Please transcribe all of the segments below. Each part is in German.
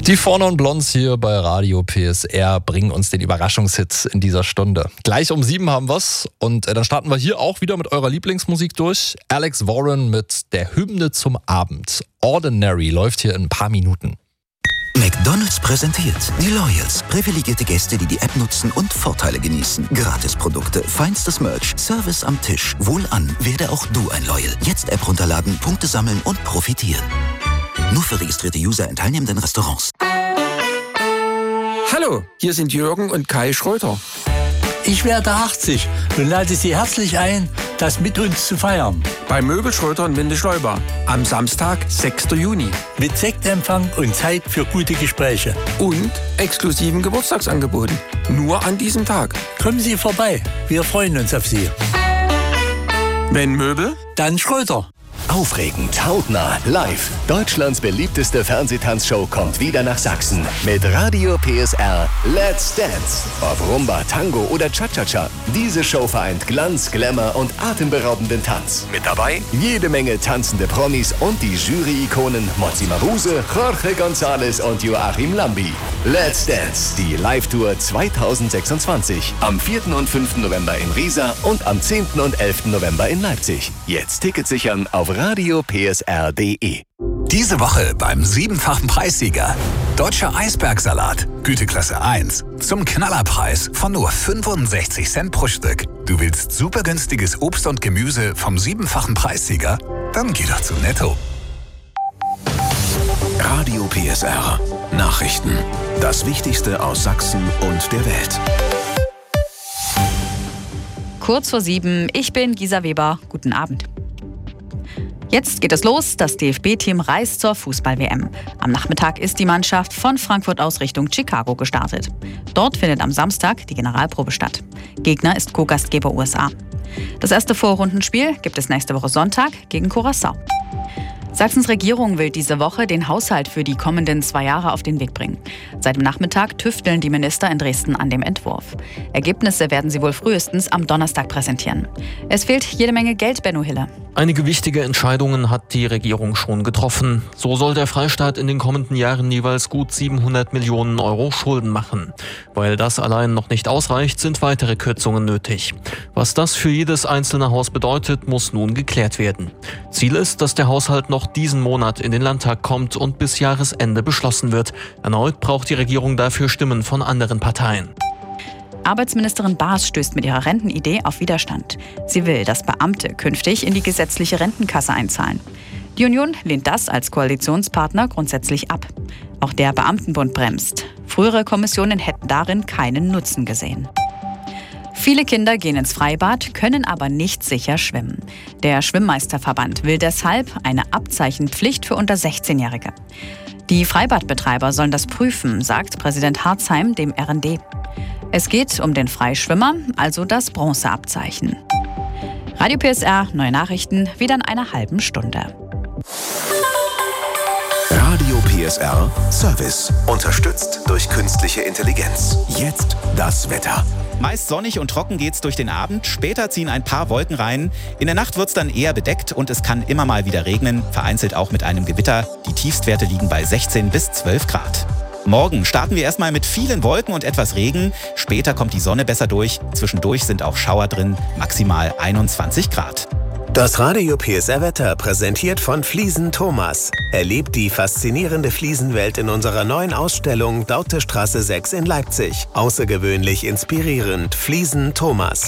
Die Four Non Blondes hier bei Radio PSR bringen uns den Überraschungshit in dieser Stunde. Gleich um 7 haben wir's und dann starten wir hier auch wieder mit eurer Lieblingsmusik durch. Alex Warren mit der Hymne zum Abend. Ordinary läuft hier in ein paar Minuten. McDonald's präsentiert die Loyals. Privilegierte Gäste, die die App nutzen und Vorteile genießen. Gratisprodukte, feinstes Merch, Service am Tisch. Wohlan, werde auch du ein Loyal. Jetzt App runterladen, Punkte sammeln und profitieren. Nur für registrierte User in teilnehmenden Restaurants. Hallo, hier sind Jürgen und Kai Schröter. Ich werde 80 und lade Sie herzlich ein, das mit uns zu feiern. Bei Möbelschröter in Windischleuba. Am Samstag, 6. Juni. Mit Sektempfang und Zeit für gute Gespräche. Und exklusiven Geburtstagsangeboten. Nur an diesem Tag. Kommen Sie vorbei, wir freuen uns auf Sie. Wenn Möbel, dann Schröter. Aufregend, hautnah, live. Deutschlands beliebteste Fernsehtanzshow kommt wieder nach Sachsen. Mit Radio PSR Let's Dance. Ob Rumba, Tango oder Cha-Cha-Cha. Diese Show vereint Glanz, Glamour und atemberaubenden Tanz. Mit dabei jede Menge tanzende Promis und die Jury-Ikonen Mozzi Mabuse, Jorge González und Joachim Lambi. Let's Dance, die Live-Tour 2026. Am 4. und 5. November in Riesa und am 10. und 11. November in Leipzig. Jetzt Tickets sichern auf radiopsr.de. Diese Woche beim 7-fachen Preissieger. Deutscher Eisbergsalat, Güteklasse 1. Zum Knallerpreis von nur 65 Cent pro Stück. Du willst super günstiges Obst und Gemüse vom 7-fachen Preissieger? Dann geh doch zu Netto. Radio PSR. Nachrichten. Das Wichtigste aus Sachsen und der Welt. Kurz vor 7, ich bin Gisa Weber. Guten Abend. Jetzt geht es los. Das DFB-Team reist zur Fußball-WM. Am Nachmittag ist die Mannschaft von Frankfurt aus Richtung Chicago gestartet. Dort findet am Samstag die Generalprobe statt. Gegner ist Co-Gastgeber USA. Das erste Vorrundenspiel gibt es nächste Woche Sonntag gegen Curaçao. Sachsens Regierung will diese Woche den Haushalt für die kommenden 2 Jahre auf den Weg bringen. Seit dem Nachmittag tüfteln die Minister in Dresden an dem Entwurf. Ergebnisse werden sie wohl frühestens am Donnerstag präsentieren. Es fehlt jede Menge Geld, Benno Hille. Einige wichtige Entscheidungen hat die Regierung schon getroffen. So soll der Freistaat in den kommenden Jahren jeweils gut 700 Millionen Euro Schulden machen. Weil das allein noch nicht ausreicht, sind weitere Kürzungen nötig. Was das für jedes einzelne Haus bedeutet, muss nun geklärt werden. Ziel ist, dass der Haushalt noch diesen Monat in den Landtag kommt und bis Jahresende beschlossen wird. Erneut braucht die Regierung dafür Stimmen von anderen Parteien. Arbeitsministerin Baas stößt mit ihrer Rentenidee auf Widerstand. Sie will, dass Beamte künftig in die gesetzliche Rentenkasse einzahlen. Die Union lehnt das als Koalitionspartner grundsätzlich ab. Auch der Beamtenbund bremst. Frühere Kommissionen hätten darin keinen Nutzen gesehen. Viele Kinder gehen ins Freibad, können aber nicht sicher schwimmen. Der Schwimmmeisterverband will deshalb eine Abzeichenpflicht für unter 16-Jährige. Die Freibadbetreiber sollen das prüfen, sagt Präsident Harzheim dem RND. Es geht um den Freischwimmer, also das Bronzeabzeichen. Radio PSR, neue Nachrichten, wieder in einer halben Stunde. Radio PSR Service. Unterstützt durch künstliche Intelligenz. Jetzt das Wetter. Meist sonnig und trocken geht's durch den Abend. Später ziehen ein paar Wolken rein. In der Nacht wird's dann eher bedeckt und es kann immer mal wieder regnen, vereinzelt auch mit einem Gewitter. Die Tiefstwerte liegen bei 16 bis 12 Grad. Morgen starten wir erstmal mit vielen Wolken und etwas Regen. Später kommt die Sonne besser durch. Zwischendurch sind auch Schauer drin, maximal 21 Grad. Das Radio PSR Wetter präsentiert von Fliesen Thomas. Erlebt die faszinierende Fliesenwelt in unserer neuen Ausstellung Dautestraße 6 in Leipzig. Außergewöhnlich inspirierend. Fliesen Thomas.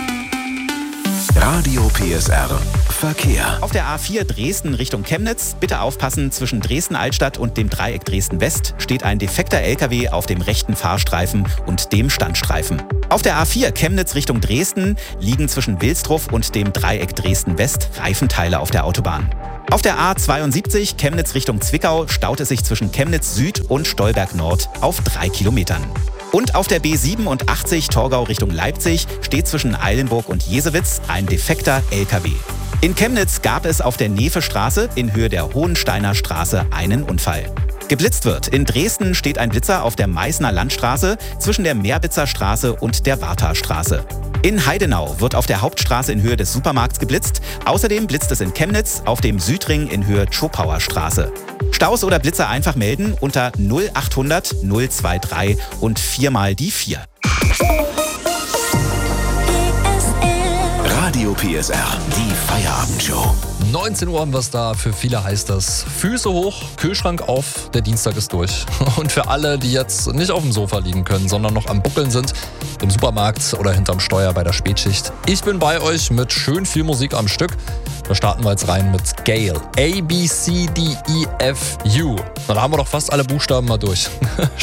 Radio PSR Verkehr. Auf der A4 Dresden Richtung Chemnitz, bitte aufpassen, zwischen Dresden-Altstadt und dem Dreieck Dresden-West steht ein defekter LKW auf dem rechten Fahrstreifen und dem Standstreifen. Auf der A4 Chemnitz Richtung Dresden liegen zwischen Wilsdruff und dem Dreieck Dresden-West Reifenteile auf der Autobahn. Auf der A72 Chemnitz Richtung Zwickau staut es sich zwischen Chemnitz Süd und Stolberg Nord auf 3 Kilometern. Und auf der B87 Torgau Richtung Leipzig steht zwischen Eilenburg und Jesewitz ein defekter LKW. In Chemnitz gab es auf der Nevestraße in Höhe der Hohensteiner Straße einen Unfall. Geblitzt wird. In Dresden steht ein Blitzer auf der Meißner Landstraße zwischen der Meerbitzer Straße und der Warthastraße. In Heidenau wird auf der Hauptstraße in Höhe des Supermarkts geblitzt. Außerdem blitzt es in Chemnitz auf dem Südring in Höhe Tschopauer Straße. Staus oder Blitzer einfach melden unter 0800 023 und 4 mal die 4. Radio PSR, die Feierabendshow. 19 Uhr haben wir es da. Für viele heißt das Füße hoch, Kühlschrank auf, der Dienstag ist durch. Und für alle, die jetzt nicht auf dem Sofa liegen können, sondern noch am Buckeln sind, im Supermarkt oder hinterm Steuer bei der Spätschicht. Ich bin bei euch mit schön viel Musik am Stück. Da starten wir jetzt rein mit Gale. A, B, C, D, E, F, U. Na, da haben wir doch fast alle Buchstaben mal durch.